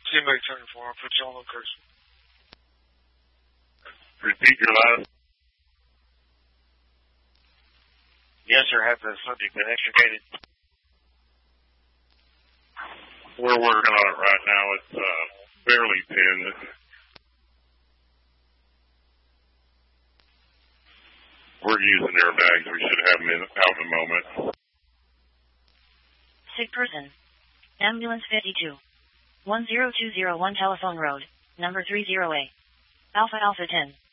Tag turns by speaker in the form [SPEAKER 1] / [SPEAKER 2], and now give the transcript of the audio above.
[SPEAKER 1] Teammate 74, I'll put you on location.
[SPEAKER 2] Repeat your last.
[SPEAKER 3] Yes, sir. Have the subject been extricated?
[SPEAKER 2] We're working on it right now. It's barely pinned. We're using airbags. We should have them out in a moment.
[SPEAKER 4] Sick person. Ambulance 52. 10201 Telephone Road, number 30A. Alpha Alpha 10.